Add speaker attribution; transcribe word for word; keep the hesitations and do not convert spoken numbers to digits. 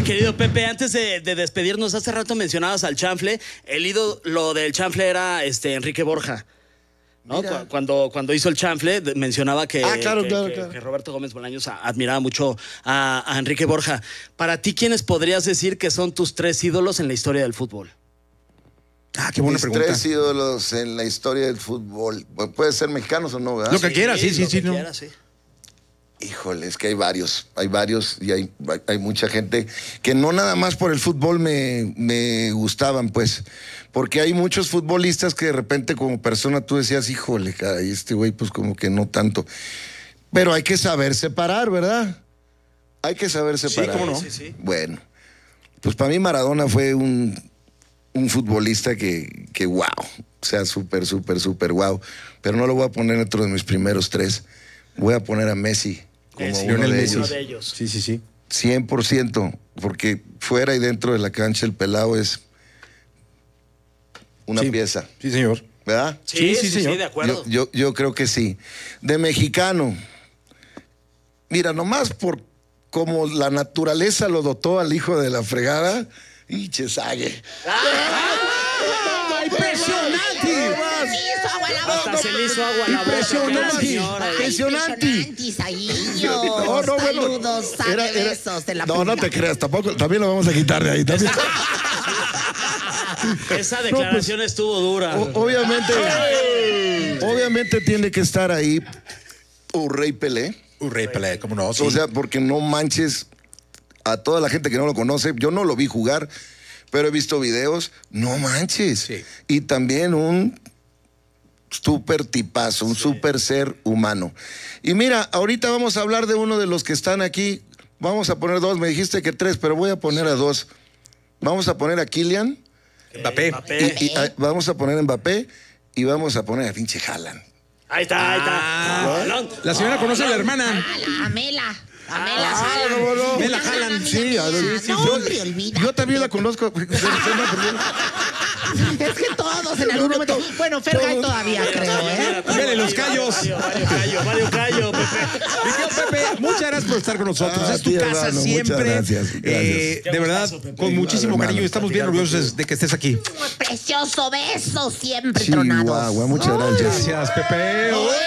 Speaker 1: querido Pepe, antes de, de despedirnos, hace rato mencionabas al chanfle. El ídolo del chanfle era este, Enrique Borja. ¿No? Cu cuando, cuando hizo el chanfle, mencionaba que,
Speaker 2: ah, claro,
Speaker 1: que,
Speaker 2: claro,
Speaker 1: que,
Speaker 2: claro.
Speaker 1: que Roberto Gómez Bolaños admiraba mucho a, a Enrique Borja. Para ti, ¿quiénes podrías decir que son tus tres ídolos en la historia del fútbol?
Speaker 3: Ah, qué buena
Speaker 2: Mis
Speaker 3: pregunta.
Speaker 2: tres ídolos en la historia del fútbol. Puede ser mexicanos o no, ¿verdad?
Speaker 3: Lo que quieras, sí, sí,
Speaker 1: lo
Speaker 3: sí.
Speaker 1: que
Speaker 3: No.
Speaker 1: quieras, sí.
Speaker 2: Híjole, es que hay varios, hay varios y hay, hay mucha gente que no nada más por el fútbol me, me gustaban, pues, porque hay muchos futbolistas que de repente como persona tú decías, híjole, caray, este güey pues como que no tanto. Pero hay que saber separar, ¿verdad? Hay que saber separar.
Speaker 3: Sí, ¿cómo no?
Speaker 1: Sí, sí.
Speaker 2: Bueno, pues para mí Maradona fue un, un futbolista que, que wow, o sea, súper, súper, súper wow. Pero no lo voy a poner dentro de mis primeros tres. Voy a poner a Messi como
Speaker 1: Messi,
Speaker 2: uno,
Speaker 3: Lionel
Speaker 2: de
Speaker 3: Messi.
Speaker 2: ellos.
Speaker 1: Uno de ellos.
Speaker 3: Sí, sí, sí.
Speaker 2: cien por ciento, porque fuera y dentro de la cancha el pelado es una
Speaker 3: Sí.
Speaker 2: pieza,
Speaker 3: Sí, señor.
Speaker 2: ¿verdad?
Speaker 1: Sí,
Speaker 3: Sí,
Speaker 1: sí,
Speaker 3: sí,
Speaker 1: sí,
Speaker 3: señor.
Speaker 1: de acuerdo.
Speaker 2: Yo, yo, yo creo que sí. De mexicano, mira, nomás por como la naturaleza lo dotó al hijo de la fregada, y Chesague.
Speaker 3: ¡Impresionante!
Speaker 1: Hasta se le hizo agua a la boca.
Speaker 3: Impresionante.
Speaker 1: Señora.
Speaker 2: Impresionante.
Speaker 4: Impresionante.
Speaker 2: No, no, bueno.
Speaker 4: Saludos, sabe
Speaker 2: Era- era-
Speaker 4: besos de la
Speaker 2: no, no te creas, tampoco, también lo vamos a quitar de ahí. También.
Speaker 1: Esa declaración estuvo dura.
Speaker 2: O- obviamente, obviamente tiene que estar ahí un Rey Pelé.
Speaker 3: Un rey Pelé, ¿cómo no? Sí.
Speaker 2: O sea, porque no manches a toda la gente que no lo conoce. Yo no lo vi jugar, pero he visto videos. No manches.
Speaker 3: Sí.
Speaker 2: Y también un súper tipazo, un súper ser humano. Y mira, ahorita vamos a hablar de uno de los que están aquí. Vamos a poner dos. Me dijiste que tres, pero voy a poner a dos. Vamos a poner a Kylian.
Speaker 3: Mbappé.
Speaker 1: Mbappé.
Speaker 2: Y, y, a- vamos a poner a Mbappé. Y vamos a poner a pinche Haaland.
Speaker 1: Ahí está, ahí está.
Speaker 3: Ah.
Speaker 1: Balón.
Speaker 3: La señora conoce a la hermana.
Speaker 4: Amela, Amela. Amela,
Speaker 2: Ah,
Speaker 4: Jalan.
Speaker 2: no, no.
Speaker 3: Mela Jalan, sí, a ver, sí,
Speaker 4: No,
Speaker 3: sí.
Speaker 4: hombre, olvida.
Speaker 2: Yo también la conozco.
Speaker 4: Es que todos en algún momento. Bueno, Fergay todavía, creo, ¿eh?
Speaker 3: Vele los callos.
Speaker 1: Mario, Mario Callo, Mario Callo, Pepe.
Speaker 3: Mi querido Pepe, muchas gracias por estar con nosotros.
Speaker 2: Ah,
Speaker 3: es tu
Speaker 2: ti,
Speaker 3: casa
Speaker 2: hermano, muchas
Speaker 3: siempre.
Speaker 2: gracias, gracias.
Speaker 3: Eh,
Speaker 1: Qué
Speaker 3: de verdad,
Speaker 1: gustazo, Pepe.
Speaker 3: con muchísimo
Speaker 2: Igual,
Speaker 3: cariño.
Speaker 2: hermano,
Speaker 3: Estamos bien
Speaker 2: platicar
Speaker 3: orgullosos de que estés aquí.
Speaker 4: Precioso beso, siempre tronados.
Speaker 2: Chihuahua, muchas gracias.
Speaker 3: Gracias, Pepe.